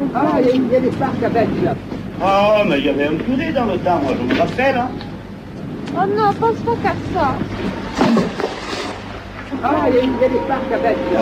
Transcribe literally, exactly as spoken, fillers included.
Ah, il y, a- il y a des parcs à Belge, là. Ah, mais il y avait un poulet dans le temps, moi, je me rappelle, hein. Oh non, pense pas qu'à ça. Ah, il y, a- il y a des parcs à Belge, là.